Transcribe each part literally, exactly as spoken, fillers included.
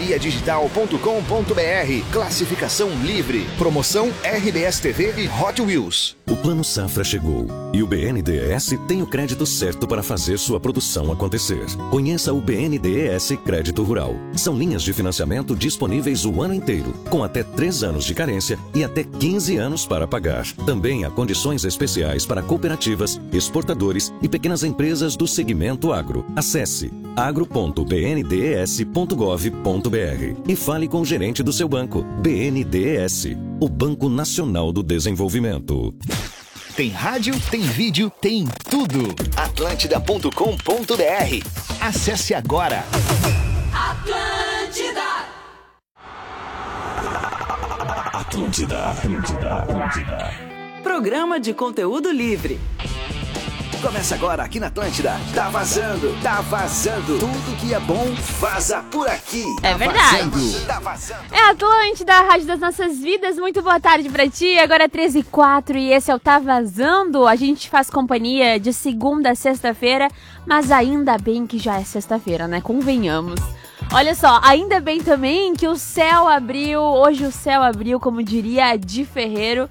via digital ponto com ponto br. Classificação livre. Promoção R B S T V e Hot Wheels. O Plano Safra chegou e o B N D E S tem o crédito certo para fazer sua produção acontecer. Conheça o B N D E S Crédito Rural. São linhas de financiamento disponíveis o ano inteiro, com até três anos de carência e até quinze anos para pagar. Também há condições especiais para cooperativas, exportadores e pequenas empresas do segmento agro. Acesse agro ponto b n d e s ponto gov ponto b r e fale com o gerente do seu banco. B N D E S, o Banco Nacional do Desenvolvimento. Tem rádio, tem vídeo, tem tudo. Atlântida ponto com ponto br. Acesse agora. Atlântida. Atlântida, Atlântida, Atlântida. Programa de conteúdo livre. Começa agora aqui na Atlântida. Tá vazando, tá vazando. Tudo que é bom, vaza por aqui. É tá verdade. Vazando, tá vazando. É a Atlântida, a rádio das nossas vidas. Muito boa tarde pra ti. Agora é treze e quatro e esse é o Tá Vazando. A gente faz companhia de segunda a sexta-feira, mas ainda bem que já é sexta-feira, né? Convenhamos. Olha só, ainda bem também que o céu abriu, hoje o céu abriu, como diria a Di Ferreiro,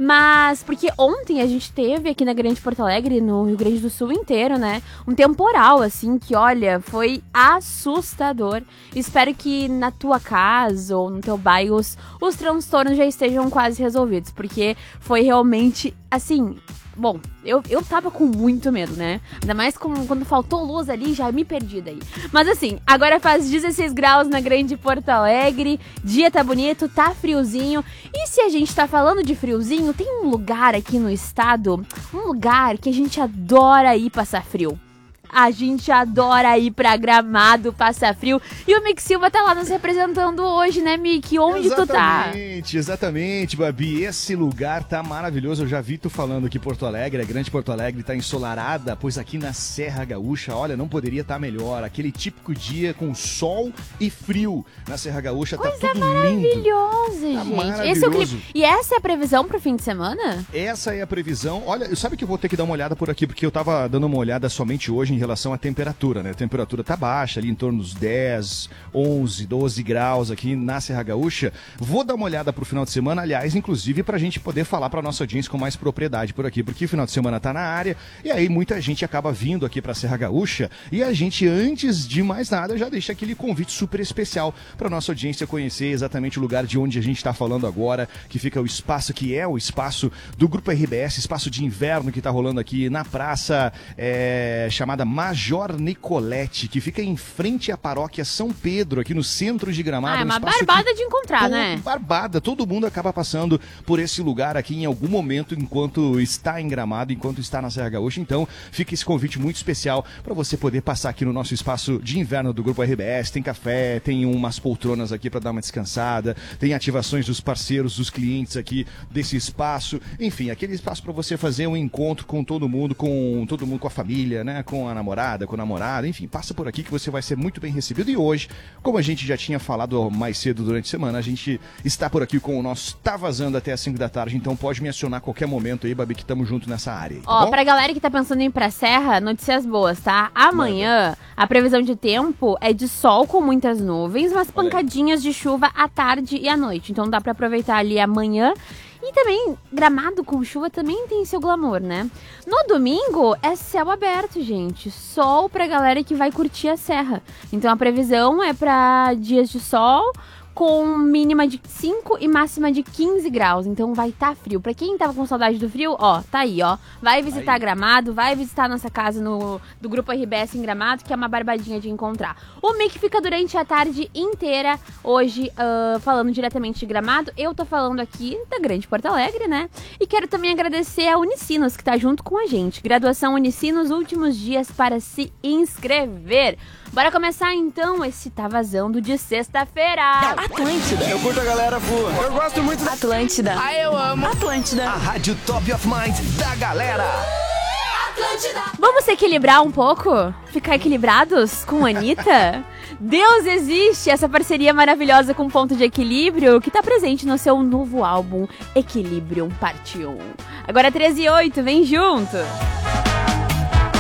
mas porque ontem a gente teve aqui na Grande Porto Alegre, no Rio Grande do Sul inteiro, né, um temporal, assim, que olha, foi assustador. Espero que na tua casa ou no teu bairro os, os transtornos já estejam quase resolvidos, porque foi realmente, assim... Bom, eu, eu tava com muito medo, né? Ainda mais com, quando faltou luz ali, já me perdi daí. Mas assim, agora faz dezesseis graus na Grande Porto Alegre, dia tá bonito, tá friozinho. E se a gente tá falando de friozinho, tem um lugar aqui no estado, um lugar que a gente adora ir passar frio. A gente adora ir pra Gramado, passar frio. E o Mick Silva tá lá nos representando hoje, né, Mick? Onde exatamente, tu tá? Exatamente, exatamente, Babi. Esse lugar tá maravilhoso. Eu já vi tu falando que Porto Alegre, a Grande Porto Alegre, tá ensolarada, pois aqui na Serra Gaúcha, olha, não poderia estar melhor. Aquele típico dia com sol e frio na Serra Gaúcha, Coisa tá tudo maravilhosa, lindo. Tá gente. maravilhoso. Esse é o clipe. E essa é a previsão pro fim de semana? Essa é a previsão. Olha, sabe que eu vou ter que dar uma olhada por aqui, porque eu tava dando uma olhada somente hoje em relação à temperatura, né? A temperatura tá baixa, ali em torno dos dez, onze, doze graus aqui na Serra Gaúcha. Vou dar uma olhada pro final de semana, aliás, inclusive pra gente poder falar pra nossa audiência com mais propriedade por aqui, porque o final de semana tá na área e aí muita gente acaba vindo aqui pra Serra Gaúcha e a gente, antes de mais nada, já deixa aquele convite super especial pra nossa audiência conhecer exatamente o lugar de onde a gente tá falando agora, que fica o espaço, que é o espaço do Grupo R B S, espaço de inverno que tá rolando aqui na praça é, chamada Major Nicolete, que fica em frente à paróquia São Pedro, aqui no centro de Gramado. Ah, é um uma espaço barbada que, de encontrar, todo, né? Barbada, todo mundo acaba passando por esse lugar aqui em algum momento, enquanto está em Gramado, enquanto está na Serra Gaúcha. Então, fica esse convite muito especial para você poder passar aqui no nosso espaço de inverno do Grupo R B S. Tem café, tem umas poltronas aqui para dar uma descansada, tem ativações dos parceiros, dos clientes aqui desse espaço. Enfim, aquele espaço para você fazer um encontro com todo mundo, com todo mundo, com a família, né? Com a namorada, com o namorado, enfim, passa por aqui que você vai ser muito bem recebido. E hoje, como a gente já tinha falado mais cedo durante a semana, a gente está por aqui com o nosso Tá Vazando até as cinco da tarde, então pode me acionar a qualquer momento aí, Babi, que estamos juntos nessa área. Tá Ó, bom? pra galera que tá pensando em ir pra Serra, notícias boas, tá? Amanhã, a previsão de tempo é de sol com muitas nuvens, mas pancadinhas de chuva à tarde e à noite. Então dá pra aproveitar ali amanhã. E também, Gramado com chuva também tem seu glamour, né? No domingo, é céu aberto, gente. Sol pra galera que vai curtir a serra. Então, a previsão é pra dias de sol, com mínima de cinco e máxima de quinze graus. Então, vai estar tá frio. Pra quem tava com saudade do frio, ó, tá aí, ó. Vai visitar aí. Gramado, vai visitar a nossa casa no, do Grupo R B S em Gramado, que é uma barbadinha de encontrar. O Mick fica durante a tarde inteira, hoje, uh, falando diretamente de Gramado. Eu tô falando aqui da Grande Porto Alegre, né? E quero também agradecer a Unicinos, que tá junto com a gente. Graduação Unicinos, últimos dias para se inscrever. Bora começar então esse Tá Vazando de sexta-feira. Atlântida. Eu curto a galera voa. Eu gosto muito da Atlântida. Ah, eu amo. Atlântida. A rádio top of mind da galera. Atlântida. Vamos se equilibrar um pouco? Ficar equilibrados com a Anitta? Deus existe, essa parceria maravilhosa com Ponto de Equilíbrio, que tá presente no seu novo álbum Equilibrium Parte um. Agora treze e oito, vem junto!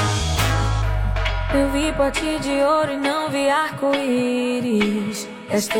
Eu vi pote de ouro e não vi arco-íris. Esta